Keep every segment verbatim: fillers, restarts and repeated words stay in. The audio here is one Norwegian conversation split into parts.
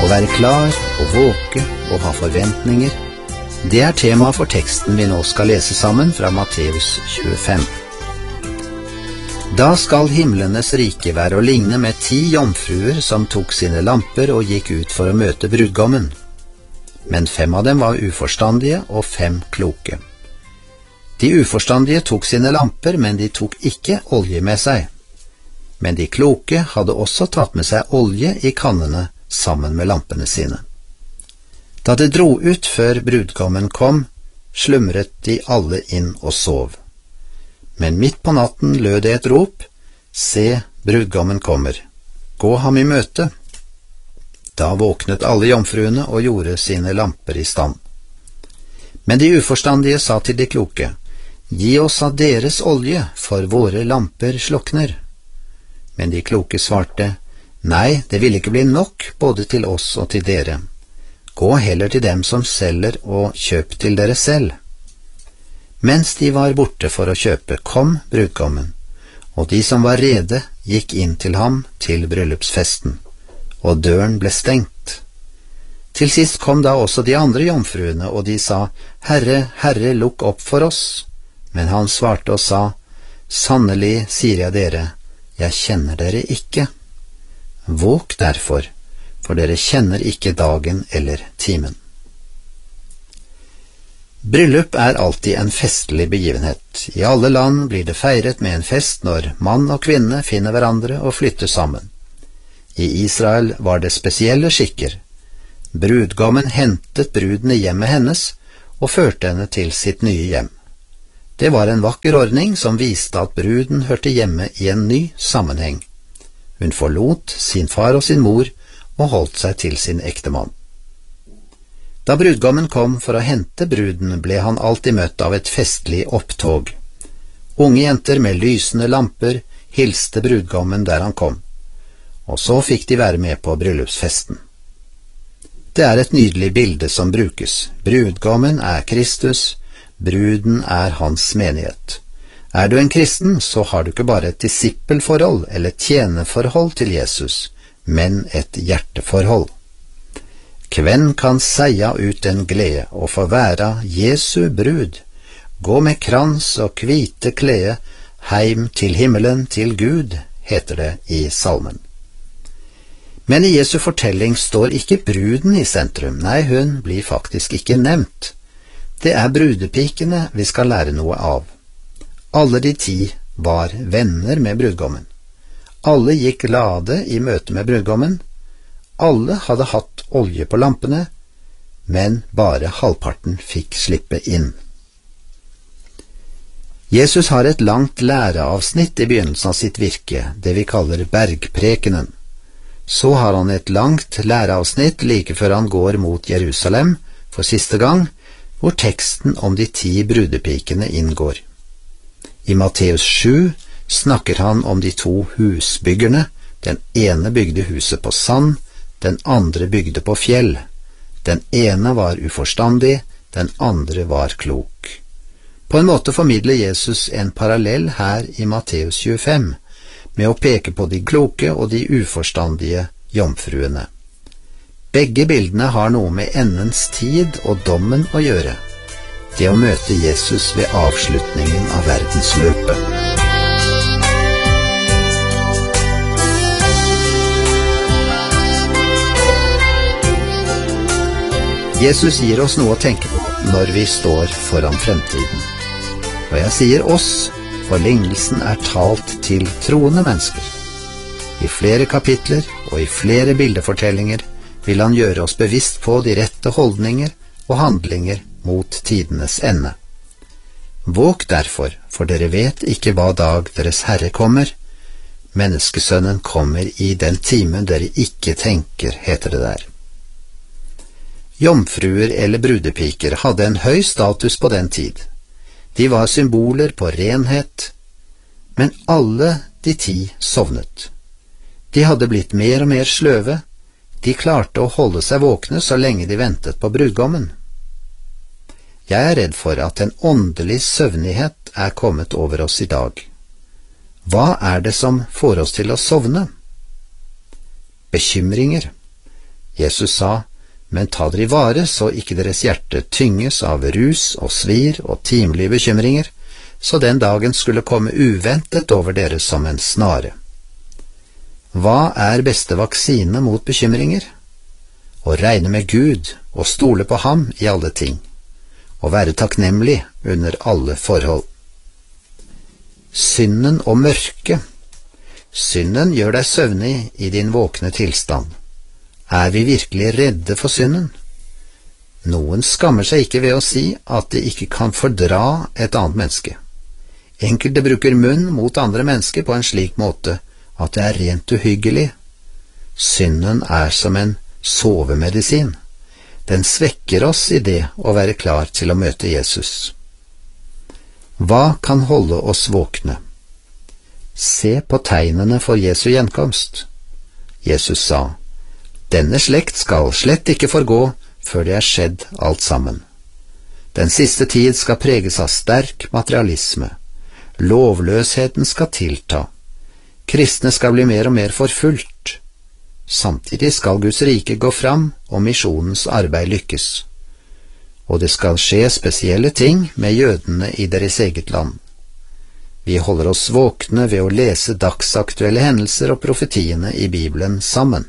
være klar og våke og ha forventninger, det er tema for teksten vi nå skal lese sammen fra Matteus tjuefem. Da skal himlenes rike være å ligne med ti jomfruer som tok sine lamper og gikk ut for å møte brudgommen. Men fem av dem var uforstandige og fem kloke. De uforstandige tok sine lamper, men de tok ikke olje med seg. Men de kloke hadde også tatt med seg olje i kannene sammen med lampene sine. Da det dro ut før brudgommen kom, slumret de alle inn og sov. Men midt på natten lød det et rop: Se, brudgommen kommer, gå ham i møte. Da våknet alle jomfruene og gjorde sine lamper i stand. Men de uforstandige sa til de kloke: Gi oss av deres olje, for våre lamper slokner. Men de kloke svarte: Nei, det vil ikke bli nok både til oss og til dere. Gå heller til dem som selger og kjøp til dere selv. Mens de var borte for å kjøpe, kom brudgommen, og de som var rede gikk inn til ham til bryllupsfesten, og døren ble stengt. Til sist kom da også de andre jomfruene, og de sa: Herre, Herre, lukk opp for oss. Men han svarte og sa: Sannelig sier jeg dere, jeg kjenner dere ikke. Våk derfor, for dere kjenner ikke dagen eller timen. Bryllup er alltid en festlig begivenhet. I alle land blir det feiret med en fest når mann og kvinne finner hverandre og flytter sammen. I Israel var det spesielle skikker. Brudgommen hentet bruden i hjemmet hennes og førte henne til sitt nye hjem. Det var en vakker ordning som viste at bruden hørte hjemme i en ny sammenheng. Hun forlot sin far og sin mor og holdt seg til sin ektemann. Da brudgommen kom for å hente bruden, ble han alltid møtt av et festlig opptog. Unge jenter med lysende lamper hilste brudgommen der han kom, og så fikk de være med på bryllupsfesten. Det er et nydelig bilde som brukes. Brudgommen er Kristus, bruden er hans menighet. Er du en kristen, så har du ikke bare et disippelforhold eller tjenerforhold til Jesus, men et hjerteforhold. Kvenn kan seia ut en glede og få væra Jesu brud, gå med krans og kvite klede, heim til himmelen til Gud, heter det i salmen. Men i Jesu fortelling står ikke bruden i sentrum, nei, hun blir faktisk ikke nevnt. Det er brudepikene vi skal lære noe av. Alle de ti var venner med brudgommen. Alle gikk glade i møte med brudgommen. Alle hadde hatt olje på lampene, men bare halvparten fikk slippe inn. Jesus har et langt læreavsnitt i begynnelsen av sitt virke, det vi kaller bergprekenen. Så har han et langt læreavsnitt like før han går mot Jerusalem for siste gang, hvor teksten om de ti brudepikene inngår. I Matteus sju snakker han om de to husbyggerne. Den ene bygde huset på sand, den andre bygde på fjell. Den ene var uforstandig, den andre var klok. På en måte formidler Jesus en parallell her i Matteus tjuefem, med å peke på de kloke og de uforstandige jomfruene. Begge bildene har noe med endens tid og dommen å gjøre. Det å møte Jesus ved avslutningen av verdensløpet. Jesus gir oss noe å tenke på når vi står foran fremtiden. Og jeg sier oss, for lignelsen er talt til troende mennesker. I flere kapitler og i flere bildefortellinger vil han gjøre oss bevisst på de rette holdninger og handlinger mot tidenes ende. Våg derfor, for dere vet ikke hva dag deres Herre kommer. Menneskesønnen kommer i den time dere ikke tenker, heter det der. Jomfruer eller brudepiker hadde en høy status på den tid. De var symboler på renhet, men alle de ti sovnet. De hadde blitt mer og mer sløve. De klarte å holde seg våkne så lenge de ventet på brudgommen. Jeg er redd for at en åndelig søvnighet er kommet over oss i dag. Hva er det som får oss til å sovne? Bekymringer. Jesus sa, men ta dere i vare så ikke deres hjerte tynges av rus og svir og timelige bekymringer, så den dagen skulle komme uventet over dere som en snare. Hva er beste vaksine mot bekymringer? Å regne med Gud og stole på ham i alle ting, og være takknemlig under alle forhold. Synden og mørket. Synden gjør deg søvnig i din våkne tilstand. Er vi virkelig redde for synden? Noen skammer seg ikke ved å si at de ikke kan fordra et annet menneske. Enkelte bruker munn mot andre mennesker på en slik måte at det er rent uhyggelig. Synden er som en sovemedisin. Den svekker oss i det å være klar til å møte Jesus. Hva kan holde oss våkne? Se på tegnene for Jesu gjenkomst. Jesus sa, denne slekt skal slett ikke forgå før det er skjedd alt sammen. Den siste tid skal preges av sterk materialisme. Lovløsheten skal tilta. Kristne skal bli mer og mer forfulgt. Samtidig skal Guds rike gå fram og misjonens arbeid lykkes. Og det skal skje spesielle ting med jødene i deres eget land. Vi holder oss våkne ved å lese dagsaktuelle hendelser og profetiene i Bibelen sammen.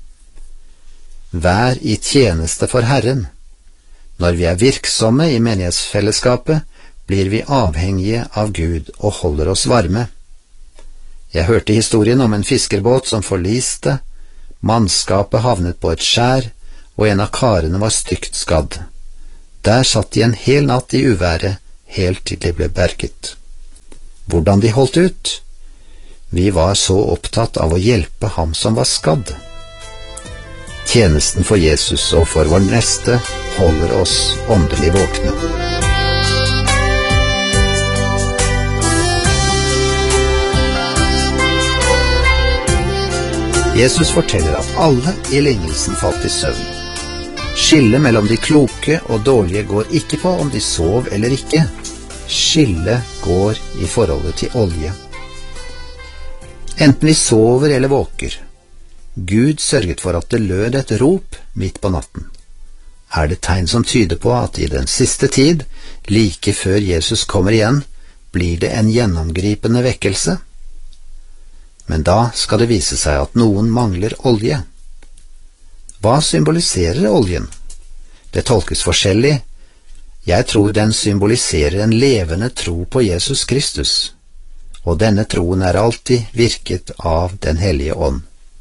Vær i tjeneste for Herren. Når vi er virksomme i menighetsfellesskapet, blir vi avhengige av Gud og holder oss varme. Jeg hørte historien om en fiskerbåt som forliste. Mannskapet havnet på et skjær, og en av karene var stygt skadd. Der satt de en hel natt i uværet, helt til de ble berget. Hvordan de holdt ut? Vi var så opptatt av å hjelpe ham som var skadd. Tjenesten for Jesus og for vår neste holder oss åndelig våkne. Jesus forteller at alle i lignelsen falt i søvn. Skillet mellom de kloke og dårlige går ikke på om de sov eller ikke. Skillet går i forholdet til olje. Enten vi sover eller våker, Gud sørget for at det lød et rop midt på natten. Er det tegn som tyder på at i den siste tid, like før Jesus kommer igjen, blir det en gjennomgripende vekkelse? Men da skal det vise seg at noen mangler olje. Hva symboliserer oljen? Det tolkes forskjellig. Jeg tror den symboliserer en levende tro på Jesus Kristus, og denne troen er alltid virket av Den hellige ånd.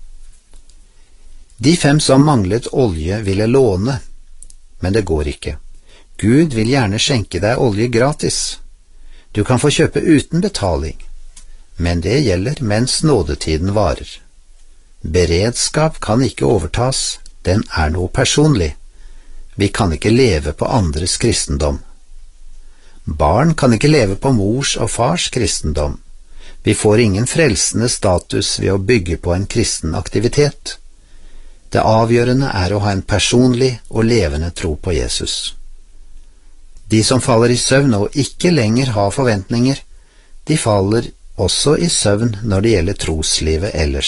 De fem som manglet olje ville låne, men det går ikke. Gud vil gjerne skjenke deg olje gratis. Du kan få kjøpe uten betaling, men det gjelder mens nådetiden varer. Beredskap kan ikke overtas, den er noe personlig. Vi kan ikke leve på andres kristendom. Barn kan ikke leve på mors og fars kristendom. Vi får ingen frelsende status ved å bygge på en kristen aktivitet. Det avgjørende er å ha en personlig og levende tro på Jesus. De som faller i søvn og ikke lenger har forventninger, de faller også i søvn når det gjelder troslivet ellers.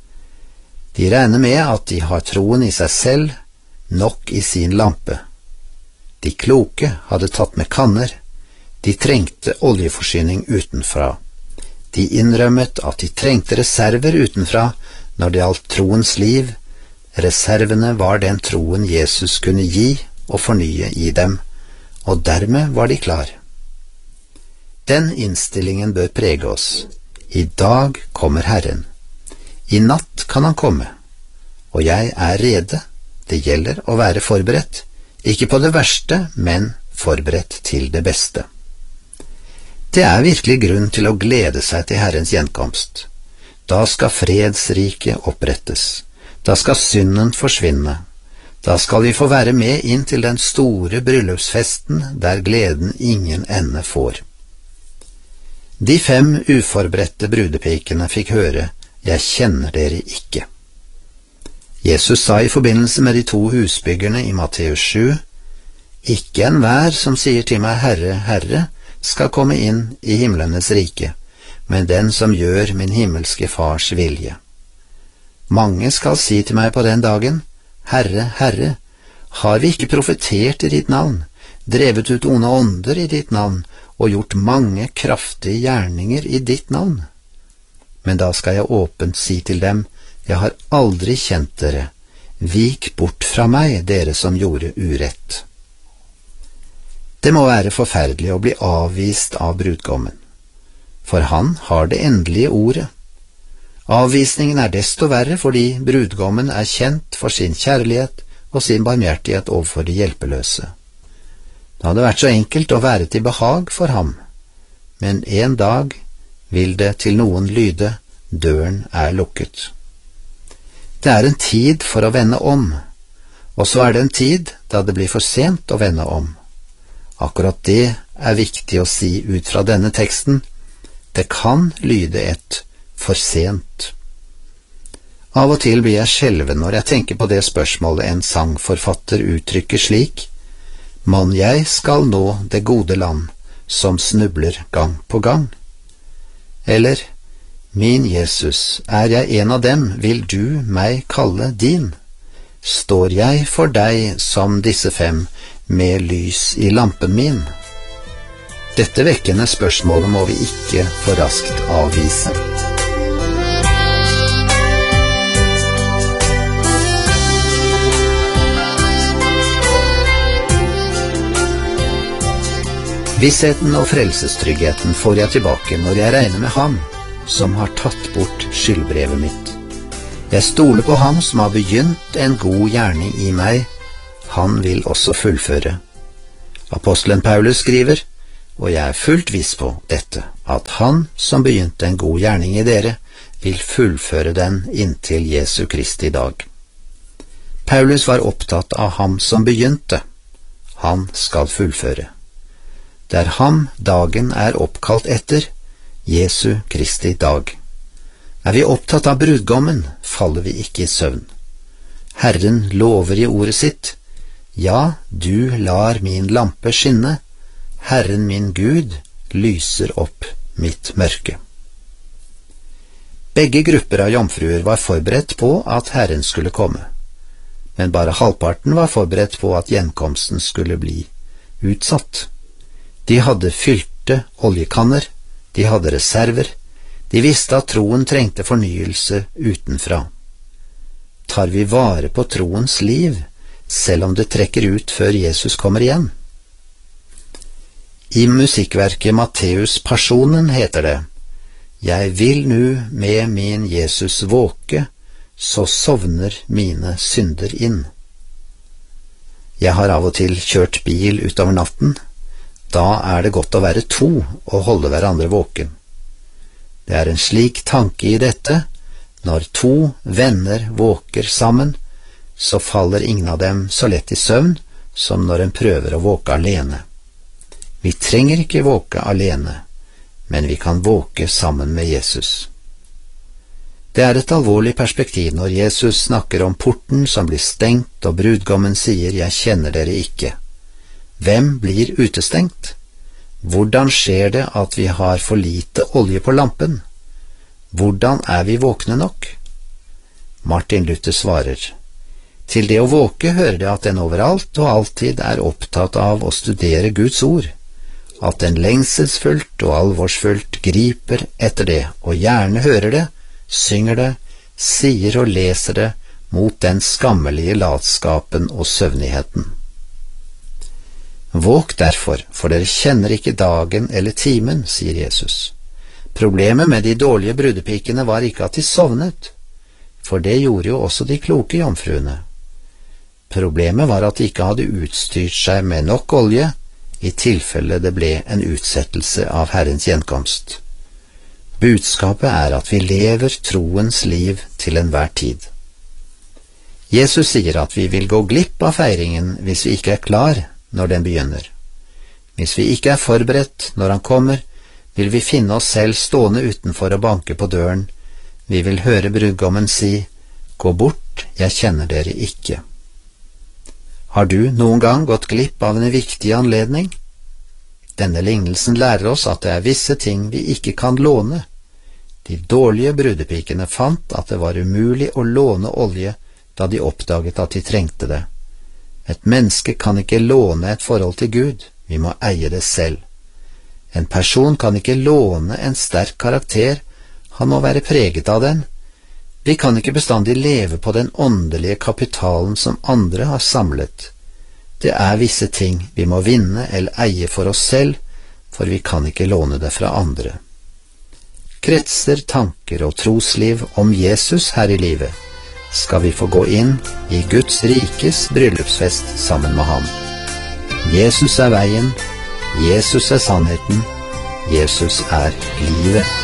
De regner med at de har troen i seg selv, nok i sin lampe. De kloke hadde tatt med kanner. De trengte oljeforsyning utenfra. De innrømmet at de trengte reserver utenfra når det gjaldt troens liv. Reservene var den troen Jesus kunne gi og fornye i dem, og dermed var de klar. Den innstillingen bør prege oss. I dag kommer Herren. I natt kan han komme, og jeg er rede. Det gjelder å være forberedt, ikke på det verste, men forberedt til det beste. Det er virkelig grunn til å glede seg til Herrens gjenkomst. Da skal fredsriket opprettes. Da skal synden forsvinne. Da skal vi få være med inn til den store bryllupsfesten der gleden ingen ende får. De fem uforberedte brudepikene fikk høre, «Jeg kjenner dere ikke». Jesus sa i forbindelse med de to husbyggerne i Matteus sju, «Ikke enhver som sier til meg, Herre, Herre, skal komme inn i himlenes rike, men den som gjør min himmelske fars vilje. Mange skal si til meg på den dagen, Herre, Herre, har vi ikke profetert i ditt navn, drevet ut onde ånder i ditt navn og gjort mange kraftige gjerninger i ditt navn? Men da skal jeg åpent si til dem, jeg har aldri kjent dere, vik bort fra meg, dere som gjorde urett. Det må være forferdelig å bli avvist av brudgommen, for han har det endelige ordet. Avvisningen er desto verre fordi brudgommen er kjent for sin kjærlighet og sin barmhjertighet overfor de hjelpeløse. Det hadde vært så enkelt å være til behag for ham, men en dag vil det til noen lyde, døren er lukket. Det er en tid for å vende om, og så er det en tid da det blir for sent å vende om. Akkurat det er viktig å si ut fra denne teksten. Det kan lyde et for sent. Av og til blir jeg skjelven når jeg tenker på det spørsmålet en sangforfatter uttrykker slik: «Mann, jeg skal nå det gode land, som snubler gang på gang.» Eller: «Min Jesus, er jeg en av dem, vil du meg kalle din? Står jeg for deg som disse fem, med lys i lampen min?» Dette vekkende spørsmålet må vi ikke for raskt avvise. Vissheten og frelsestryggheten får jeg tilbake når jeg regner med ham som har tatt bort skyldbrevet mitt. Jeg stoler på ham som har begynt en god gjerning i meg. Han vil også fullføre. Apostelen Paulus skriver: «Og jeg er fullt viss på dette, at han som begynte en god gjerning i dere, vil fullføre den inntil Jesu Kristi dag.» Paulus var opptatt av ham som begynte. Han skal fullføre. Det er ham dagen er oppkalt etter, Jesu Kristi dag. Er vi opptatt av brudgommen, faller vi ikke i søvn. Herren lover i ordet sitt: «Ja, du lar min lampe skinne, Herren min Gud lyser opp mitt mørke.» Begge grupper av jomfruer var forberedt på at Herren skulle komme, men bare halvparten var forberedt på at gjenkomsten skulle bli utsatt. De hadde fylte oljekanner, de hadde reserver, de visste at troen trengte fornyelse utenfra. Tar vi vare på troens liv, selv om det trekker ut før Jesus kommer igjen? I musikkverket Matteus Passionen heter det: «Jeg vil nu med min Jesus våke, så sovner mine synder inn.» Jeg har av og til kjørt bil utover natten. Da er det godt å være to og holde hverandre våken. Det er en slik tanke i dette: når to venner våker sammen, så faller ingen av dem så lett i søvn som når en prøver å våke alene. Vi trenger ikke våke alene, men vi kan våke sammen med Jesus. Det er et alvorlig perspektiv når Jesus snakker om porten som blir stengt, og brudgommen sier: «Jeg kjenner dere ikke.» Hvem blir utestengt? Hvordan skjer det at vi har for lite olje på lampen? Hvordan er vi våkne nok? Martin Luther svarer: «Til det å våke hører det at en overalt og alltid er opptatt av å studere Guds ord, at en lengselsfullt og alvorsfullt griper etter det, og gjerne hører det, synger det, sier og leser det mot den skammelige latskapen og søvnigheten.» Våk derfor, for dere kjenner ikke dagen eller timen, sier Jesus. Problemet med de dårlige brudepikene var ikke at de sovnet, for det gjorde jo også de kloke jomfruene. Problemet var at de ikke hadde utstyrt seg med nok olje, i tilfelle det ble en utsettelse av Herrens gjenkomst. Budskapet er at vi lever troens liv til enhver tid. Jesus sier at vi vil gå glipp av feiringen hvis vi ikke er klar når den begynner. Hvis vi ikke er forberedt når han kommer, vil vi finne oss selv stående utenfor og banke på døren. Vi vil høre brudgommen si: «Gå bort, jeg kjenner dere ikke.» Har du noen gang gått glipp av en viktig anledning? Denne lignelsen lærer oss at det er visse ting vi ikke kan låne. De dårlige brudepikene fant at det var umulig å låne olje da de oppdaget at de trengte det. Et menneske kan ikke låne et forhold til Gud, vi må eie det selv. En person kan ikke låne en sterk karakter, han må være preget av den. Vi kan ikke bestandig leve på den åndelige kapitalen som andre har samlet. Det er visse ting vi må vinne eller eie for oss selv, for vi kan ikke låne det fra andre. Kretser, tanker og trosliv om Jesus her i livet, skal vi få gå inn i Guds rikes bryllupsfest sammen med ham. Jesus er veien, Jesus er sannheten, Jesus er livet.